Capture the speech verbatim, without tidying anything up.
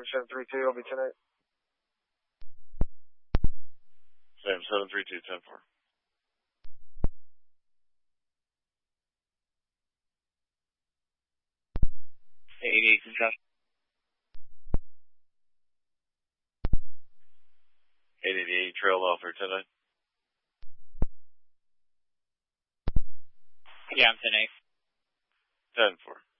Sam seven three two, I'll be ten eight. Sam seven three two, ten four. eighty-eight, Josh. eight eighty-eight, trail off for ten nine. Yeah, I'm ten eight. ten four.